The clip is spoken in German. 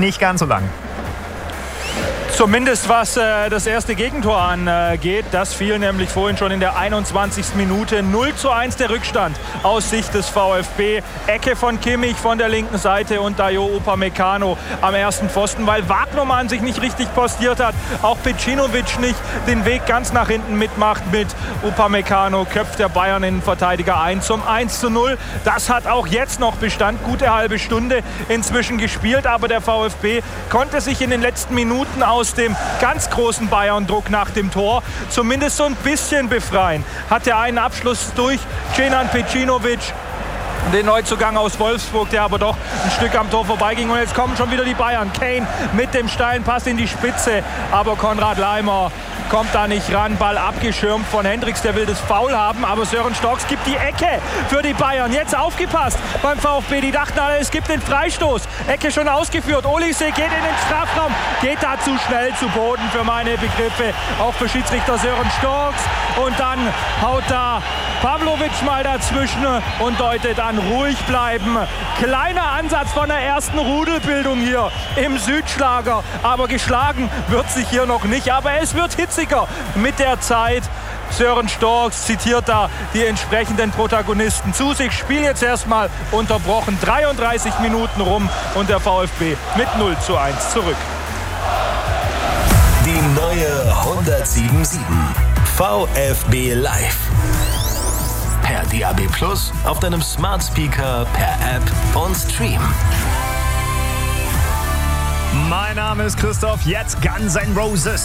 nicht ganz so lang. Zumindest was das erste Gegentor angeht. Das fiel nämlich vorhin schon in der 21. Minute. 0:1 der Rückstand aus Sicht des VfB. Ecke von Kimmich von der linken Seite und Dayo Upamecano am ersten Pfosten, weil Wagnermann sich nicht richtig postiert hat. Auch Pecinovic nicht den Weg ganz nach hinten mitmacht. Mit Upamecano köpft der Bayern-Innenverteidiger ein zum 1:0. Das hat auch jetzt noch Bestand. Gute halbe Stunde inzwischen gespielt. Aber der VfB konnte sich in den letzten Minuten aus dem ganz großen Bayern-Druck nach dem Tor zumindest so ein bisschen befreien. Hatte einen Abschluss durch Kenan Pecinovic, den Neuzugang aus Wolfsburg, der aber doch ein Stück am Tor vorbeiging. Und jetzt kommen schon wieder die Bayern. Kane mit dem steilen Pass in die Spitze, aber Konrad Laimer kommt da nicht ran. Ball abgeschirmt von Hendricks, der will das Foul haben, aber Sören Storks gibt die Ecke für die Bayern. Jetzt aufgepasst beim VfB, die dachten alle, es gibt den Freistoß. Ecke schon ausgeführt, Olise geht in den Strafraum, geht da zu schnell zu Boden für meine Begriffe, auch für Schiedsrichter Sören Storks. Und dann haut da Pavlovic mal dazwischen und deutet an, ruhig bleiben. Kleiner Ansatz von der ersten Rudelbildung hier im Südschlager, aber geschlagen wird sich hier noch nicht, aber es wird hitziger mit der Zeit. Sören Storks zitiert da die entsprechenden Protagonisten zu sich. Spiel jetzt erstmal unterbrochen, 33 Minuten rum und der VfB mit 0:1 zurück. Die neue 107.7 VfB Live. Per DAB+, auf deinem Smart Speaker, per App und Stream. Mein Name ist Christoph, jetzt Guns N' Roses.